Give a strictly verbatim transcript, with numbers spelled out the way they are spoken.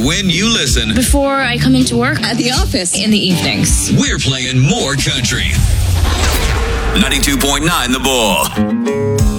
when you listen. Before I come into work. At the office. In the evenings. We're playing more country. ninety-two point nine The Bull.